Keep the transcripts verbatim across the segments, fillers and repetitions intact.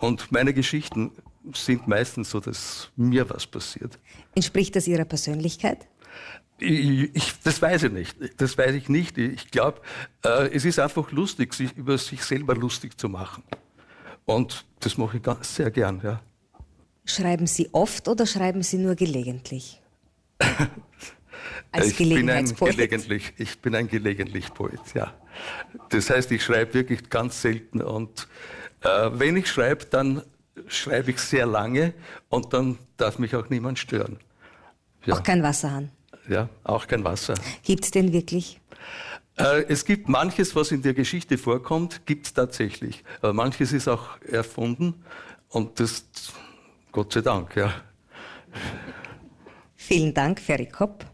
Und meine Geschichten sind meistens so, dass mir was passiert. Entspricht das Ihrer Persönlichkeit? Ich, ich, das weiß ich nicht. Das weiß ich nicht. Ich glaube, äh, es ist einfach lustig, sich über sich selber lustig zu machen. Und das mache ich ganz sehr gern, ja. Schreiben Sie oft oder schreiben Sie nur gelegentlich? Als ich bin ein Gelegenheitspoet? gelegentlich, ich bin ein gelegentlich Poet, ja. Das heißt, ich schreibe wirklich ganz selten. Und äh, wenn ich schreibe, dann schreibe ich sehr lange und dann darf mich auch niemand stören. Ja. Auch kein Wasserhahn? Ja, auch kein Wasser. Gibt es den wirklich? Äh, es gibt manches, was in der Geschichte vorkommt, gibt es tatsächlich. Aber manches ist auch erfunden und das, Gott sei Dank, ja. Vielen Dank, Ferry Kopp.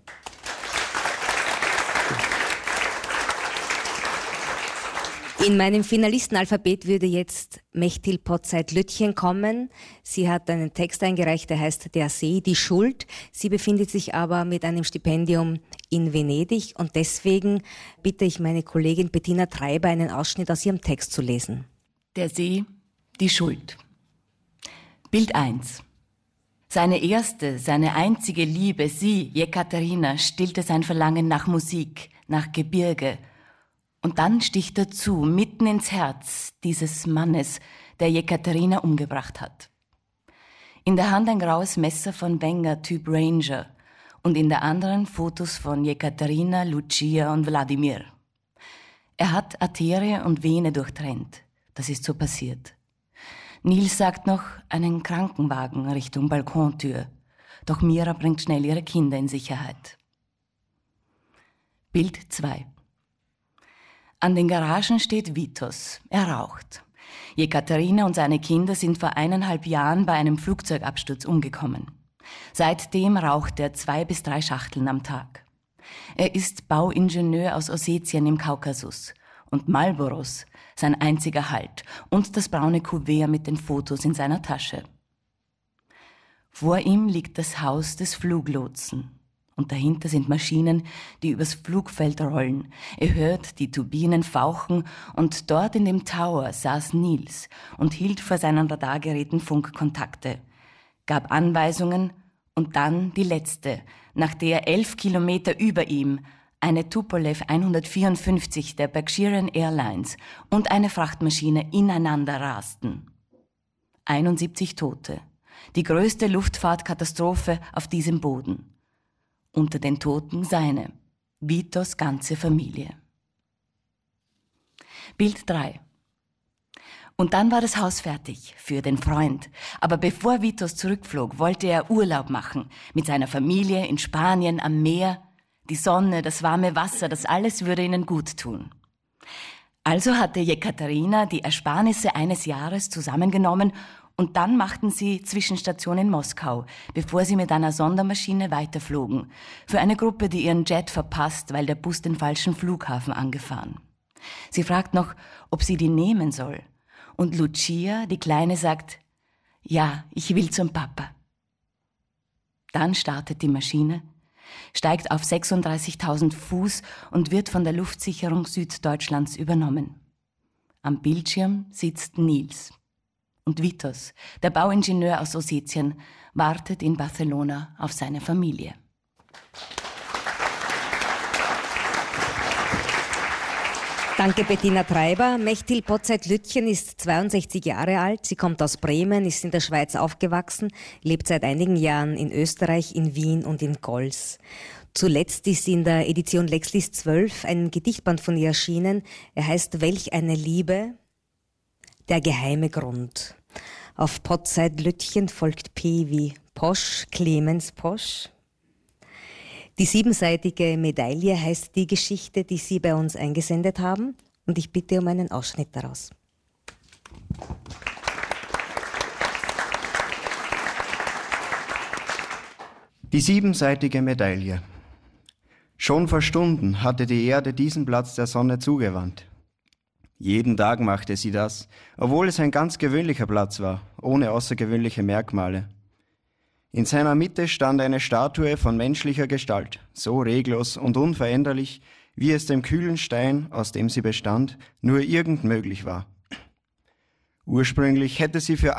In meinem Finalistenalphabet würde jetzt Mechthild Potzeit-Lütjen kommen. Sie hat einen Text eingereicht, der heißt Der See, die Schuld. Sie befindet sich aber mit einem Stipendium in Venedig und deswegen bitte ich meine Kollegin Bettina Treiber, einen Ausschnitt aus ihrem Text zu lesen. Der See, die Schuld. Bild eins. Seine erste, seine einzige Liebe, sie, Jekaterina, stillte sein Verlangen nach Musik, nach Gebirge. Und dann sticht er zu, mitten ins Herz dieses Mannes, der Jekaterina umgebracht hat. In der Hand ein graues Messer von Wenger, Typ Ranger, und in der anderen Fotos von Jekaterina, Lucia und Wladimir. Er hat Arterie und Vene durchtrennt. Das ist so passiert. Nils sagt noch, einen Krankenwagen Richtung Balkontür. Doch Mira bringt schnell ihre Kinder in Sicherheit. Bild zwei. An den Garagen steht Vitos. Er raucht. Jekaterina und seine Kinder sind vor eineinhalb Jahren bei einem Flugzeugabsturz umgekommen. Seitdem raucht er zwei bis drei Schachteln am Tag. Er ist Bauingenieur aus Ossetien im Kaukasus. Und Marlboros, sein einziger Halt. Und das braune Kuvert mit den Fotos in seiner Tasche. Vor ihm liegt das Haus des Fluglotsen. Und dahinter sind Maschinen, die übers Flugfeld rollen. Er hört die Turbinen fauchen und dort in dem Tower saß Nils und hielt vor seinen Radargeräten Funkkontakte, gab Anweisungen und dann die letzte, nach der elf Kilometer über ihm eine Tupolev hundertvierundfünfzig der Berkshire Airlines und eine Frachtmaschine ineinander rasten. einundsiebzig Tote. Die größte Luftfahrtkatastrophe auf diesem Boden. Unter den Toten seine, Vitos ganze Familie. Bild drei. Und dann war das Haus fertig für den Freund. Aber bevor Vitos zurückflog, wollte er Urlaub machen. Mit seiner Familie in Spanien am Meer. Die Sonne, das warme Wasser, das alles würde ihnen gut tun. Also hatte Jekaterina die Ersparnisse eines Jahres zusammengenommen und dann machten sie Zwischenstation in Moskau, bevor sie mit einer Sondermaschine weiterflogen. Für eine Gruppe, die ihren Jet verpasst, weil der Bus den falschen Flughafen angefahren. Sie fragt noch, ob sie die nehmen soll. Und Lucia, die Kleine, sagt, ja, ich will zum Papa. Dann startet die Maschine, steigt auf sechsunddreißigtausend Fuß und wird von der Luftsicherung Süddeutschlands übernommen. Am Bildschirm sitzt Nils. Und Vitos, der Bauingenieur aus Ossetien, wartet in Barcelona auf seine Familie. Danke, Bettina Treiber. Mechthild Potzeit-Lütjen ist zweiundsechzig Jahre alt. Sie kommt aus Bremen, ist in der Schweiz aufgewachsen, lebt seit einigen Jahren in Österreich, in Wien und in Gols. Zuletzt ist in der Edition Lexlis zwölf ein Gedichtband von ihr erschienen. Er heißt Welch eine Liebe, der geheime Grund. Auf Potzeit-Lütjen folgt P wie Posch, Clemens Posch. Die siebenseitige Medaille heißt die Geschichte, die Sie bei uns eingesendet haben. Und ich bitte um einen Ausschnitt daraus. Die siebenseitige Medaille. Schon vor Stunden hatte die Erde diesen Platz der Sonne zugewandt. Jeden Tag machte sie das, obwohl es ein ganz gewöhnlicher Platz war, ohne außergewöhnliche Merkmale. In seiner Mitte stand eine Statue von menschlicher Gestalt, so reglos und unveränderlich, wie es dem kühlen Stein, aus dem sie bestand, nur irgend möglich war. Ursprünglich hätte sie für